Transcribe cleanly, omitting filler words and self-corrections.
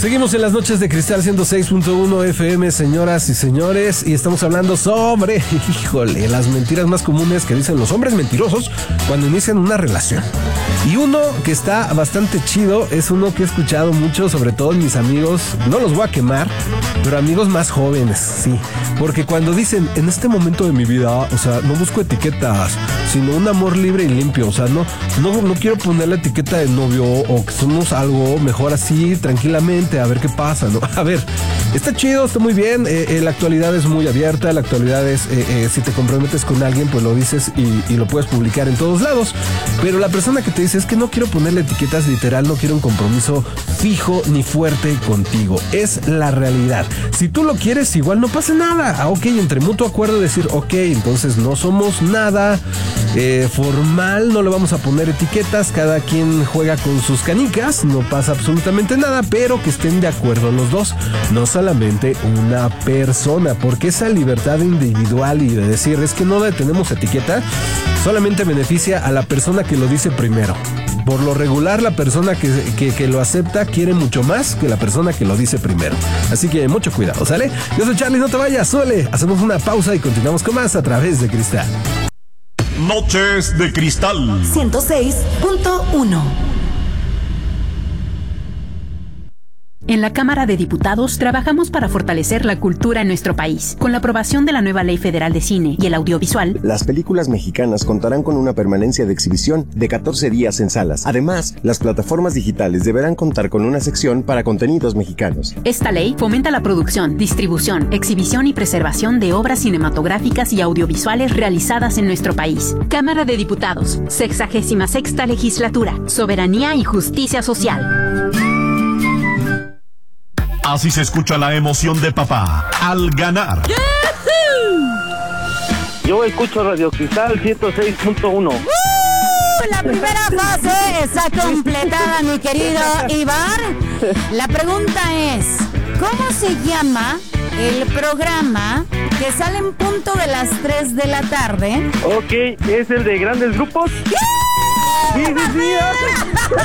Seguimos en las noches de Cristal 106.1 FM, señoras y señores, y estamos hablando sobre, híjole, las mentiras más comunes que dicen los hombres mentirosos cuando inician una relación. Y uno que está bastante chido es uno que he escuchado mucho, sobre todo en mis amigos, no los voy a quemar, pero amigos más jóvenes, sí. Porque cuando dicen, en este momento de mi vida, o sea, no busco etiquetas, sino un amor libre y limpio, o sea, no quiero poner la etiqueta de novio o que somos algo, mejor así, tranquilamente, a ver qué pasa, ¿no? A ver, está chido, está muy bien, la actualidad es muy abierta, la actualidad es, si te comprometes con alguien, pues lo dices y lo puedes publicar en todos lados, pero la persona que te dice, es que no quiero ponerle etiquetas, literal, no quiero un compromiso fijo ni fuerte contigo, es la realidad. Si tú lo quieres, igual no pasa nada. Ok, entre mutuo acuerdo decir, ok, entonces no somos nada formal, no le vamos a poner etiquetas, cada quien juega con sus canicas, no pasa absolutamente nada, pero que estén de acuerdo los dos, no solamente una persona, porque esa libertad individual y de decir, es que no le tenemos etiqueta, solamente beneficia a la persona que lo dice primero. Por lo regular, la persona que lo acepta quiere mucho más que la persona que lo dice primero. Así que mucho cuidado, ¿sale? Yo soy Charlie, no te vayas, suele. Hacemos una pausa y continuamos con más a través de Cristal. Noches de Cristal 106.1. En la Cámara de Diputados trabajamos para fortalecer la cultura en nuestro país. Con la aprobación de la nueva Ley Federal de Cine y el Audiovisual, las películas mexicanas contarán con una permanencia de exhibición de 14 días en salas. Además, las plataformas digitales deberán contar con una sección para contenidos mexicanos. Esta ley fomenta la producción, distribución, exhibición y preservación de obras cinematográficas y audiovisuales realizadas en nuestro país. Cámara de Diputados, 66ª Legislatura, Soberanía y Justicia Social. Así se escucha la emoción de papá al ganar. Yo escucho Radio Cristal 106.1. La primera fase está completada, mi querido Iván. La pregunta es, ¿cómo se llama el programa que sale en punto de las 3 de la tarde? Ok, ¿es el de grandes grupos? Sí.